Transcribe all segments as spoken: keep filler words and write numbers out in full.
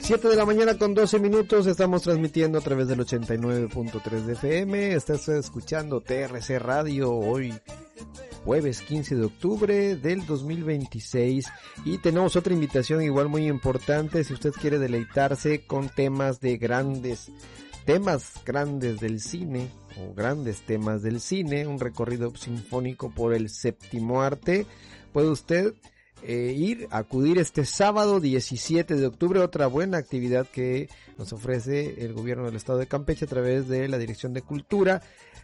siete de la mañana con doce minutos, estamos transmitiendo a través del ochenta y nueve punto tres de F M, estás escuchando T R C Radio hoy, jueves quince de octubre del dos mil veintiséis, y tenemos otra invitación igual muy importante. Si usted quiere deleitarse con temas de grandes, temas grandes del cine, o grandes temas del cine, un recorrido sinfónico por el séptimo arte, puede usted Eh, ir, acudir este sábado diecisiete de octubre, otra buena actividad que nos ofrece el gobierno del estado de Campeche a través de la Dirección de Cultura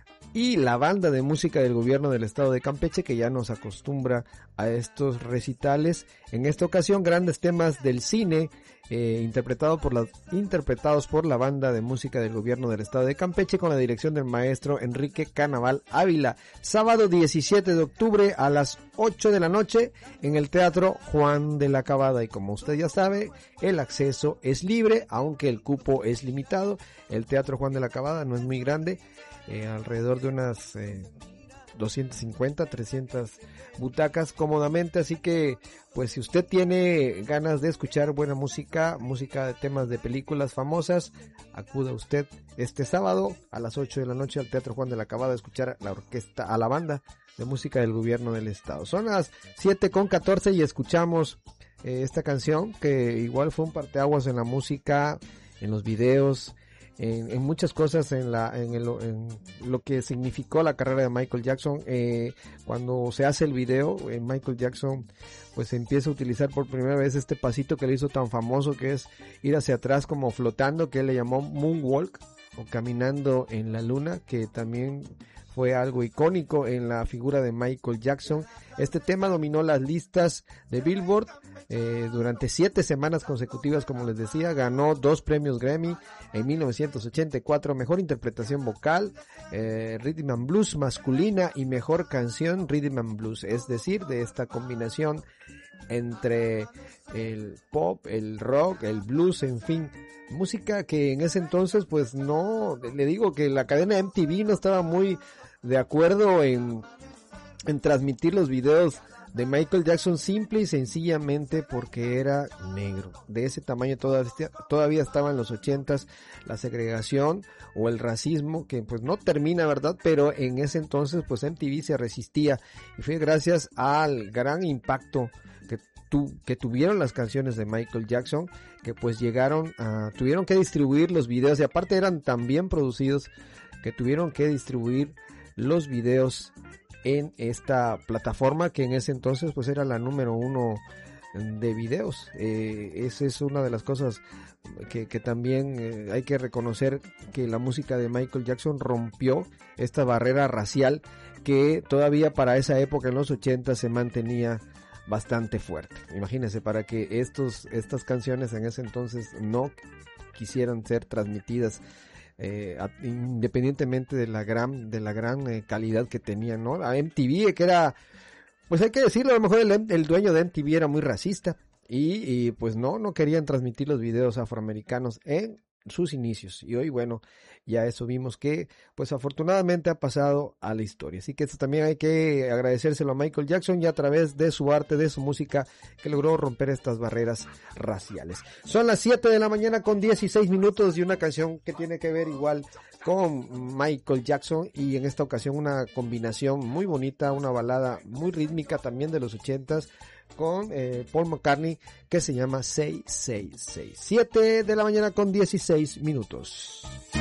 y la banda de música del gobierno del estado de Campeche, que ya nos acostumbra a estos recitales. En esta ocasión, grandes temas del cine eh, interpretado por la, interpretados por la banda de música del gobierno del estado de Campeche con la dirección del maestro Enrique Canaval Ávila. Sábado diecisiete de octubre a las ocho de la noche en el Teatro Juan de la Cabada, y como usted ya sabe, el acceso es libre, aunque el cupo es limitado. El Teatro Juan de la Cabada no es muy grande, eh, alrededor de unas eh, doscientas cincuenta, trescientas butacas cómodamente, así que pues si usted tiene ganas de escuchar buena música, música de temas de películas famosas, acuda usted este sábado a las ocho de la noche al Teatro Juan de la Cabada a escuchar la orquesta, a la banda de música del gobierno del estado. Son las siete con catorce y escuchamos eh, esta canción que igual fue un parteaguas en la música, en los videos, En, en muchas cosas, en la en, el, en lo que significó la carrera de Michael Jackson. Eh, cuando se hace el video, eh, Michael Jackson pues empieza a utilizar por primera vez este pasito que le hizo tan famoso, que es ir hacia atrás como flotando, que él le llamó Moonwalk o caminando en la luna, que también fue algo icónico en la figura de Michael Jackson. Este tema dominó las listas de Billboard eh, durante siete semanas consecutivas, como les decía. Ganó dos premios Grammy en mil novecientos ochenta y cuatro, mejor interpretación vocal, eh, Rhythm and Blues masculina, y mejor canción Rhythm and Blues, es decir, de esta combinación entre el pop, el rock, el blues, en fin, música que en ese entonces pues no, le digo que la cadena M T V no estaba muy de acuerdo en, en transmitir los videos de Michael Jackson, simple y sencillamente porque era negro. De ese tamaño todavía, todavía estaba en los ochentas la segregación o el racismo, que pues no termina, ¿verdad? Pero en ese entonces pues M T V se resistía, y fue gracias al gran impacto que tu, que tuvieron las canciones de Michael Jackson, que pues llegaron a, tuvieron que distribuir los videos, y aparte eran tan bien producidos que tuvieron que distribuir los videos en esta plataforma que en ese entonces pues era la número uno de videos. Eh, esa es una de las cosas que, que también eh, hay que reconocer, que la música de Michael Jackson rompió esta barrera racial que todavía para esa época en los ochenta se mantenía bastante fuerte. Imagínense, para que estos estas canciones en ese entonces no quisieran ser transmitidas Eh, a, independientemente de la gran de la gran eh, calidad que tenían, ¿no? A M T V, que era, pues hay que decirlo, a lo mejor el, el dueño de M T V era muy racista y, y pues no no querían transmitir los videos afroamericanos en sus inicios, y hoy bueno, ya eso vimos que pues afortunadamente ha pasado a la historia. Así que esto también hay que agradecérselo a Michael Jackson, y a través de su arte, de su música, que logró romper estas barreras raciales. Son las siete de la mañana con dieciséis minutos, y una canción que tiene que ver igual con Michael Jackson, y en esta ocasión una combinación muy bonita, una balada muy rítmica también de los ochentas, con eh, Paul McCartney, que se llama Say, Say, Say. siete de la mañana con dieciséis minutos.